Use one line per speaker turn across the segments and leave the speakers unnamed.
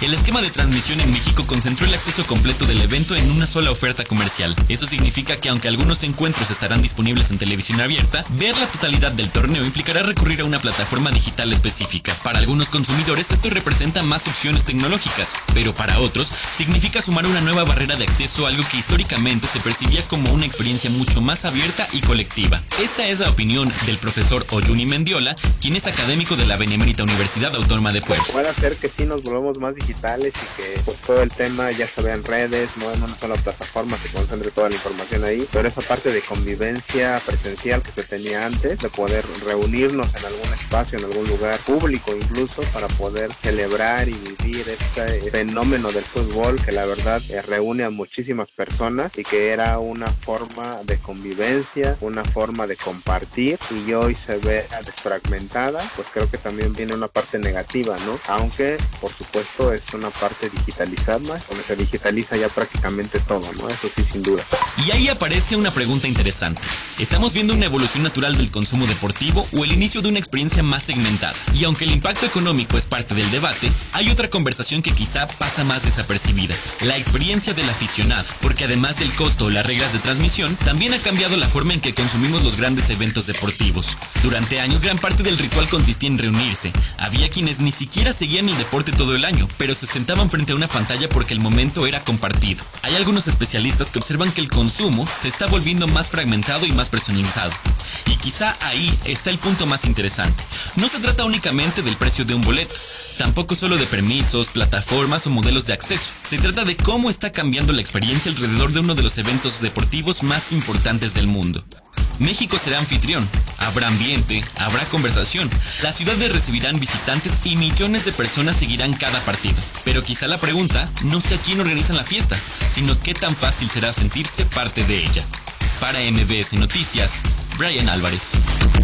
El esquema de transmisión en México concentró el acceso completo del evento en una sola oferta comercial. Eso significa que aunque algunos encuentros estarán disponibles en televisión abierta, ver la totalidad del torneo implicará recurrir a una plataforma digital específica. Para algunos consumidores esto representa más opciones tecnológicas, pero para otros significa sumar una nueva barrera de acceso a algo que históricamente se percibía como una experiencia mucho más abierta y colectiva. Esta es la opinión del profesor Oyuni Mendiola, quien es académico de la Benemérita Universidad Autónoma de Puebla.
Puede hacer que sí nos volvamos más digitales y que pues, todo el tema ya se vea en redes, no en una sola plataforma, se concentre toda la información ahí, pero esa parte de convivencia presencial que se tenía antes, de poder reunirnos en algún espacio, en algún lugar público incluso, para poder celebrar y vivir este fenómeno del fútbol que la verdad reúne a muchísimas personas y que era una forma de convivencia, una forma de compartir, y hoy se ve desfragmentada, pues creo que también viene una parte negativa, ¿no? Aunque por supuesto es una parte digitalizada, donde se digitaliza ya prácticamente todo, ¿no? Eso sí, sin duda.
Y ahí aparece una pregunta interesante. ¿Estamos viendo una evolución natural del consumo deportivo o el inicio de una experiencia más segmentada? Y aunque el impacto económico es parte del debate, hay otra conversación que quizá pasa más desapercibida: la experiencia del aficionado, porque además del costo o las reglas de transmisión, también ha cambiado la forma en que consumimos los grandes eventos deportivos. Durante años, gran parte del ritual consistía en reunirse. Había quienes ni siquiera seguían el deporte todo el año, pero se sentaban frente a una pantalla porque el momento era compartido. Hay algunos especialistas que observan que el consumo se está volviendo más fragmentado y más personalizado. Y quizá ahí está el punto más interesante. No se trata únicamente del precio de un boleto, tampoco solo de permisos, plataformas o modelos de acceso. Se trata de cómo está cambiando la experiencia alrededor de uno de los eventos deportivos más importantes del mundo. México será anfitrión, habrá ambiente, habrá conversación, las ciudades recibirán visitantes y millones de personas seguirán cada partido. Pero quizá la pregunta no sea quién organiza la fiesta, sino qué tan fácil será sentirse parte de ella. Para MBS Noticias, Brian Álvarez.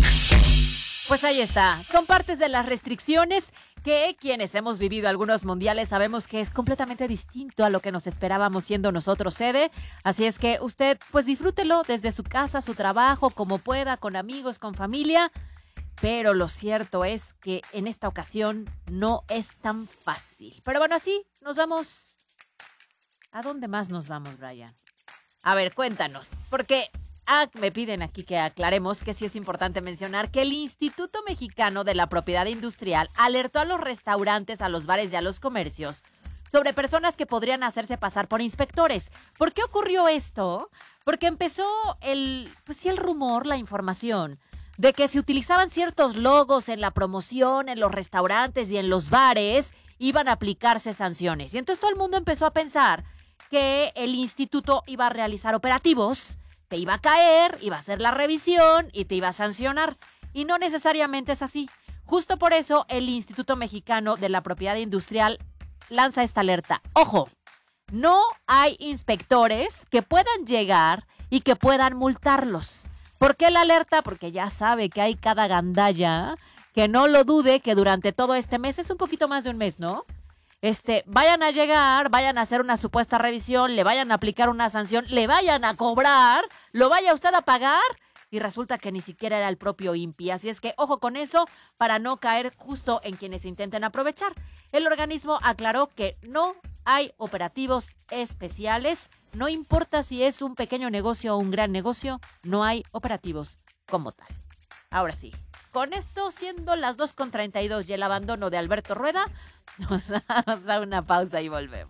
Pues ahí está, son partes de las restricciones que quienes hemos vivido algunos mundiales sabemos que es completamente distinto a lo que nos esperábamos siendo nosotros sede. Así es que usted pues disfrútelo desde su casa, su trabajo, como pueda, con amigos, con familia. Pero lo cierto es que en esta ocasión no es tan fácil. Pero bueno, así nos vamos. ¿A dónde más nos vamos, Brian? A ver, cuéntanos, porque me piden aquí que aclaremos que sí es importante mencionar que el Instituto Mexicano de la Propiedad Industrial alertó a los restaurantes, a los bares y a los comercios sobre personas que podrían hacerse pasar por inspectores. ¿Por qué ocurrió esto? Porque empezó el rumor, la información de que si utilizaban ciertos logos en la promoción, en los restaurantes y en los bares, iban a aplicarse sanciones. Y entonces todo el mundo empezó a pensar que el instituto iba a realizar operativos, te iba a caer, iba a hacer la revisión y te iba a sancionar. Y no necesariamente es así. Justo por eso el Instituto Mexicano de la Propiedad Industrial lanza esta alerta. ¡Ojo! No hay inspectores que puedan llegar y que puedan multarlos. ¿Por qué la alerta? Porque ya sabe que hay cada gandalla, que no lo dude que durante todo este mes, es un poquito más de un mes, ¿no? Vayan a llegar, vayan a hacer una supuesta revisión, le vayan a aplicar una sanción, le vayan a cobrar, lo vaya usted a pagar y resulta que ni siquiera era el propio INPI. Así es que ojo con eso para no caer justo en quienes intenten aprovechar. El organismo aclaró que no hay operativos especiales, no importa si es un pequeño negocio o un gran negocio, no hay operativos como tal. Ahora sí, con esto siendo las 2:32 y el abandono de Alberto Rueda, nos vamos a una pausa y volvemos.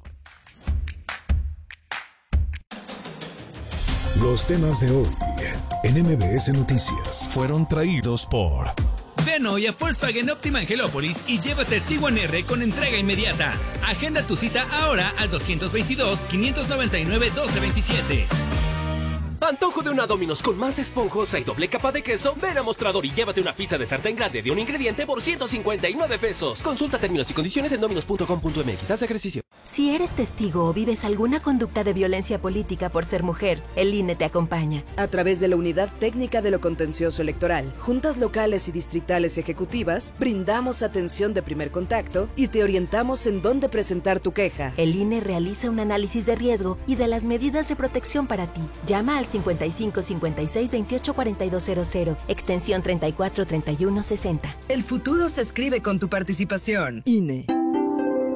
Los temas de hoy en MBS Noticias
fueron traídos por...
Ven hoy a Volkswagen Optima Angelópolis y llévate Tiguan R con entrega inmediata. Agenda tu cita ahora al 222-599-1227.
Antojo de una Domino's con más esponjosa y doble capa de queso. Ven a Mostrador y llévate una pizza de sartén grande de un ingrediente por 159 pesos. Consulta términos y condiciones en dominos.com.mx. Haz ejercicio.
Si eres testigo o vives alguna conducta de violencia política por ser mujer, el INE te acompaña.
A través de la Unidad Técnica de lo Contencioso Electoral, juntas locales y distritales ejecutivas, brindamos atención de primer contacto y te orientamos en dónde presentar tu queja.
El INE realiza un análisis de riesgo y de las medidas de protección para ti. Llama al 55 56 28 4200, extensión 34 31 60.
El futuro se escribe con tu participación.
INE.